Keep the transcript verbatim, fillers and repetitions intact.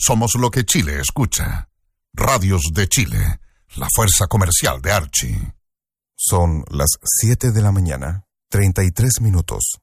Somos lo que Chile escucha. Radios de Chile, la fuerza comercial de Archie. Son las siete de la mañana, treinta y tres minutos.